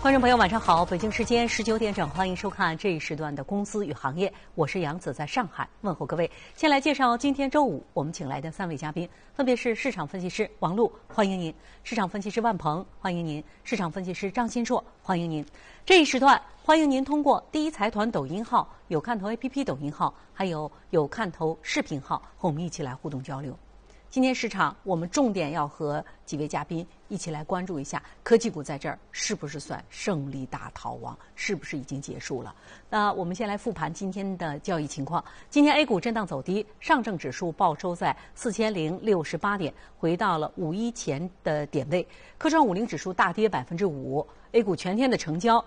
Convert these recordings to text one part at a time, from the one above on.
观众朋友晚上好，北京时间19点整，欢迎收看这一时段的公司与行业，我是杨子，在上海问候各位。先来介绍今天周五我们请来的3位嘉宾，分别是市场分析师王璐，欢迎您；市场分析师万鹏，欢迎您；市场分析师张新硕，欢迎您。这一时段欢迎您通过第一财团抖音号、有看头 APP 抖音号，还有看头视频号和我们一起来互动交流。今天市场我们重点要和几位嘉宾一起来关注一下科技股在这儿是不是算胜利大逃亡，是不是已经结束了。那我们先来复盘今天的交易情况。今天 A 股震荡走低，上证指数报收在4068点，回到了5.1前的点位。科创50指数大跌5%。A 股全天的成交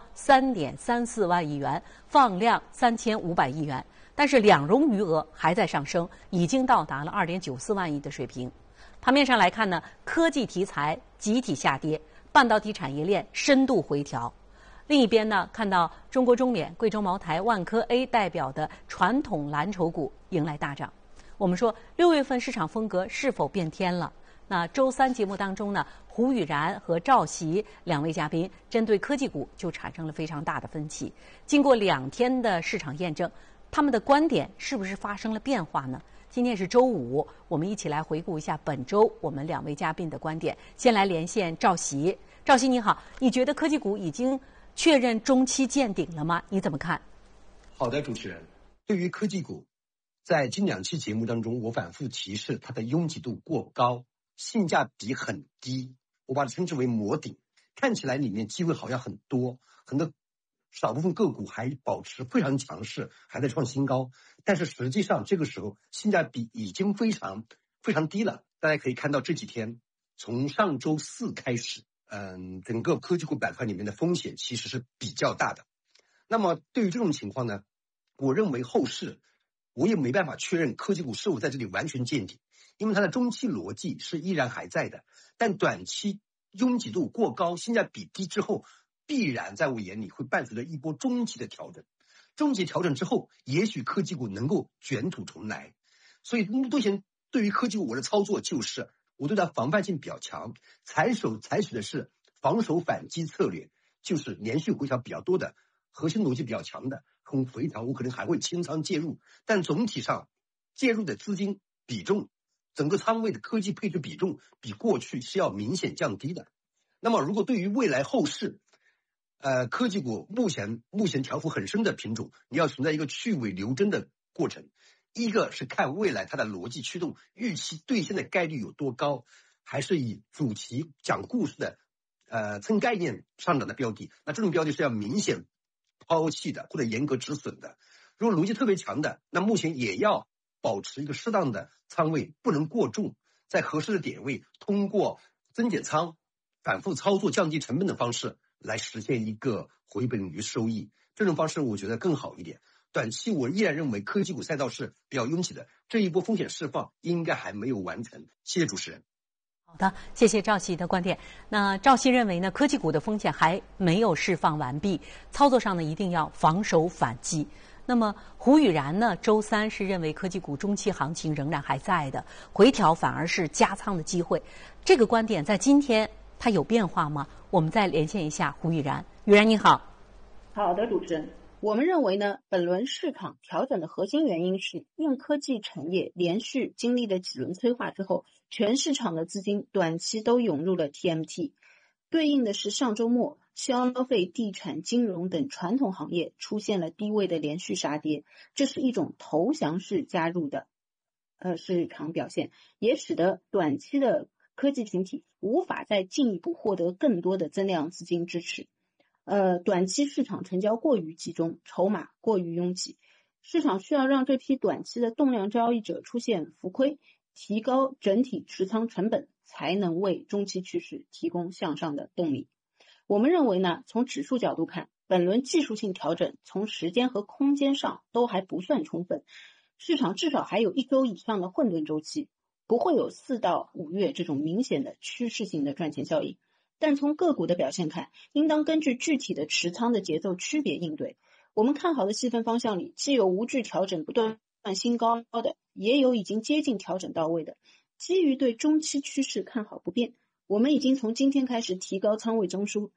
3.34万亿元，放量3500亿元。但是两融余额还在上升，已经到达了2.94万亿的水平。盘面上来看呢，科技题材集体下跌，半导体产业链深度回调。另一边呢，看到中国中免、贵州茅台、万科 A 代表的传统蓝筹股迎来大涨。我们说6月份市场风格是否变天了？那周三节目当中呢，胡宇然和赵琦2位嘉宾针对科技股就产生了非常大的分歧。经过2天的市场验证，他们的观点是不是发生了变化呢？今天是周五，我们一起来回顾一下本周我们2位嘉宾的观点。先来连线赵琦，赵琦你好，你觉得科技股已经确认中期见顶了吗？你怎么看？ 好的，主持人，对于科技股，在近2期节目当中，我反复提示它的拥挤度过高，性价比很低，我把它称之为魔顶。看起来里面机会好像很多，很多少部分个股还保持非常强势，还在创新高，但是实际上这个时候性价比已经非常非常低了。大家可以看到这几天，从上周4开始，整个科技股板块里面的风险其实是比较大的。那么对于这种情况呢，我认为后市我也没办法确认科技股是否在这里完全见顶，因为它的中期逻辑是依然还在的，但短期拥挤度过高，性价比低之后，必然在我眼里会伴随着一波中期的调整。中期调整之后，也许科技股能够卷土重来。所以目前对于科技股我的操作就是，我对它防范性比较强，采取的是防守反击策略，就是连续回调比较多的，核心逻辑比较强的，很回调我可能还会清仓介入，但总体上介入的资金比重，整个仓位的科技配置比重比过去是要明显降低的。那么如果对于未来后市，科技股目前调幅很深的品种，你要存在一个去伪留真的过程。一个是看未来它的逻辑驱动预期兑现的概率有多高，还是以主题讲故事的蹭概念上涨的标的，那这种标的是要明显抛弃的或者严格止损的。如果逻辑特别强的，那目前也要保持一个适当的仓位，不能过重，在合适的点位通过增减仓、反复操作、降低成本的方式来实现一个回本于收益，这种方式我觉得更好一点。短期我依然认为科技股赛道是比较拥挤的，这一波风险释放应该还没有完成。谢谢主持人。 好的，谢谢赵琦的观点。那赵琦认为呢，科技股的风险还没有释放完毕，操作上呢一定要防守反击。那么胡宇然呢，周三是认为科技股中期行情仍然还在的，回调反而是加仓的机会。这个观点在今天它有变化吗？我们再连线一下胡宇然。宇然你好。 好的，主持人。我们认为呢，本轮市场调整的核心原因是硬科技产业连续经历了几轮催化之后，全市场的资金短期都涌入了 TMT， 对应的是上周末消费、地产、金融等传统行业出现了低位的连续杀跌，这是一种投降式加入的市场表现，也使得短期的科技群体无法再进一步获得更多的增量资金支持。短期市场成交过于集中，筹码过于拥挤，市场需要让这批短期的动量交易者出现浮亏，提高整体持仓成本，才能为中期趋势提供向上的动力。我们认为呢，从指数角度看，本轮技术性调整从时间和空间上都还不算充分，市场至少还有1周以上的混沌周期，不会有4到5月这种明显的趋势性的赚钱效应。但从个股的表现看，应当根据具体的持仓的节奏区别应对。我们看好的细分方向里，既有无惧调整不断新高的，也有已经接近调整到位的。基于对中期趋势看好不变，我们已经从今天开始提高仓位中枢，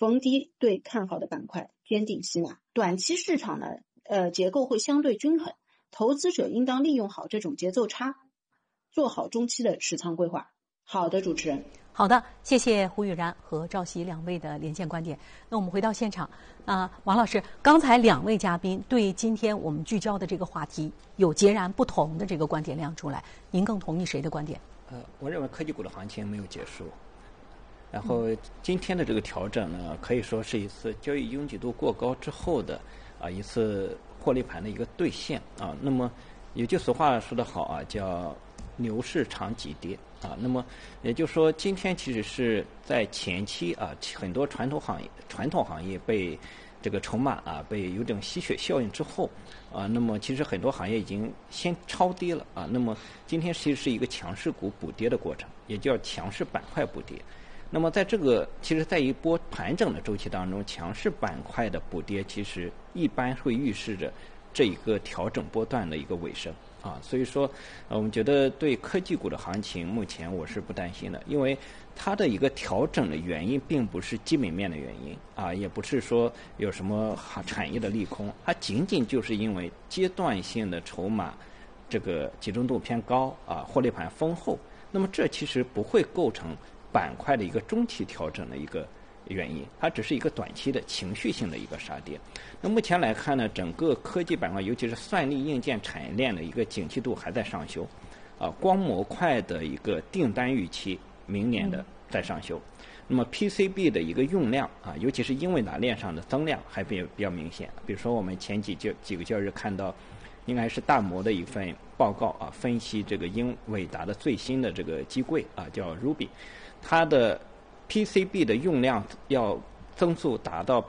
逢低对看好的板块坚定吸纳。短期市场呢，结构会相对均衡，投资者应当利用好这种节奏差，做好中期的持仓规划。好的，主持人。 好的，谢谢胡宇然和赵熙两位的连线观点。那我们回到现场，王老师，刚才两位嘉宾对今天我们聚焦的这个话题有截然不同的这个观点亮出来，您更同意谁的观点？ 我认为科技股的行情没有结束，然后今天的这个调整呢，可以说是一次交易拥挤度过高之后的一次获利盘的一个兑现啊。那么有句俗话说得好啊，叫牛市长急跌啊。那么也就是说，今天其实是在前期很多传统行业被这个筹码被有点吸血效应之后那么其实很多行业已经先超跌了那么今天其实是一个强势股补跌的过程，也叫强势板块补跌。那么在这个其实在一波盘整的周期当中，强势板块的补跌其实一般会预示着这一个调整波段的一个尾声所以说我们觉得对科技股的行情目前我是不担心的，因为它的一个调整的原因并不是基本面的原因也不是说有什么产业的利空，它仅仅就是因为阶段性的筹码这个集中度偏高获利盘丰厚，那么这其实不会构成板块的一个中期调整的一个原因，它只是一个短期的情绪性的一个杀跌。那目前来看呢，整个科技板块，尤其是算力硬件产业链的一个景气度还在上修光模块的一个订单预期明年的在上修那么 PCB 的一个用量尤其是英伟达链上的增量还比较明显。比如说我们前几个交易日看到应该是大摩的一份报告分析这个英伟达的最新的这个机柜叫 Ruby， 它的 PCB 的用量要增速达到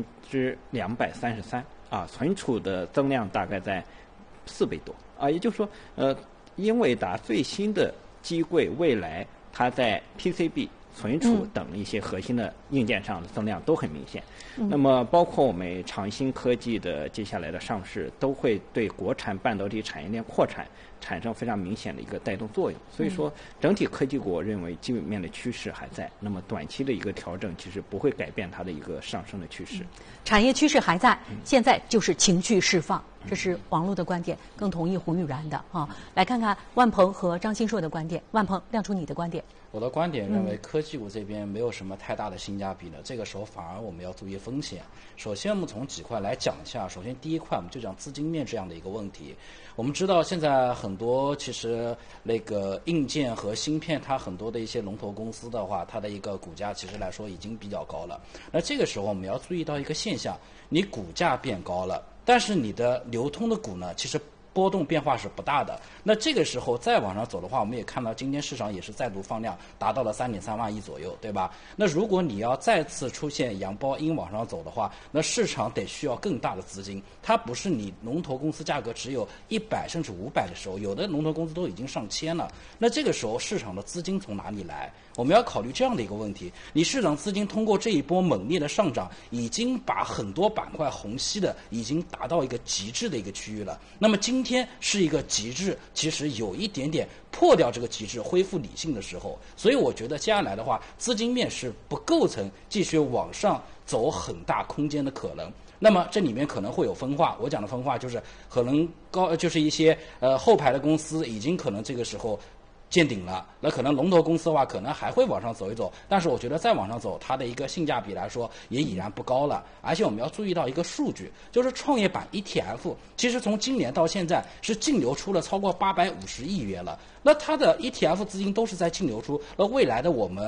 233%存储的增量大概在4倍多也就是说英伟达最新的机柜未来它在 PCB存储等一些核心的硬件上的增量都很明显那么包括我们长鑫科技的接下来的上市都会对国产半导体产业链扩产产生非常明显的一个带动作用。所以说整体科技股我认为基本面的趋势还在，那么短期的一个调整其实不会改变它的一个上升的趋势产业趋势还在现在就是情绪释放，这是王璐的观点，更同意胡宇然的来看看万鹏和张新硕的观点。万鹏，亮出你的观点。 我的观点认为科技股这边没有什么太大的性价比的这个时候反而我们要注意风险。首先我们从几块来讲一下，首先第一块我们就讲资金面这样的一个问题。我们知道现在很多其实那个硬件和芯片它很多的一些龙头公司的话，它的一个股价其实来说已经比较高了。那这个时候我们要注意到一个现象，你股价变高了，但是你的流通的股呢其实波动变化是不大的。那这个时候再往上走的话，我们也看到今天市场也是再度放量达到了3.3万亿左右，对吧？那如果你要再次出现阳包阴往上走的话，那市场得需要更大的资金，它不是你龙头公司价格只有100甚至500的时候，有的龙头公司都已经上千了，那这个时候市场的资金从哪里来？我们要考虑这样的一个问题，你市场资金通过这一波猛烈的上涨，已经把很多板块虹吸的已经达到一个极致的一个区域了。那么今天是一个极致，其实有一点点破掉这个极致，恢复理性的时候。所以我觉得接下来的话，资金面是不构成继续往上走很大空间的可能。那么这里面可能会有分化，我讲的分化就是可能就是一些后排的公司已经可能这个时候见顶了，那可能龙头公司的话可能还会往上走一走，但是我觉得再往上走它的一个性价比来说也已然不高了。而且我们要注意到一个数据，就是创业板 ETF 其实从今年到现在是净流出了超过850亿元了，那它的 ETF 资金都是在净流出，那未来的我们